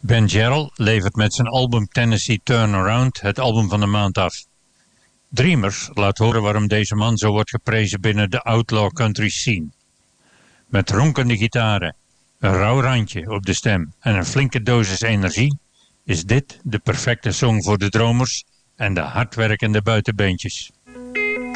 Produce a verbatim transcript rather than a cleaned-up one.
Ben Jarrell levert met zijn album Tennessee Turnaround het album van de maand af. Dreamers laat horen waarom deze man zo wordt geprezen binnen de outlaw country scene. Met ronkende gitaren, een rauw randje op de stem en een flinke dosis energie is dit de perfecte song voor de dromers en de hardwerkende buitenbeentjes.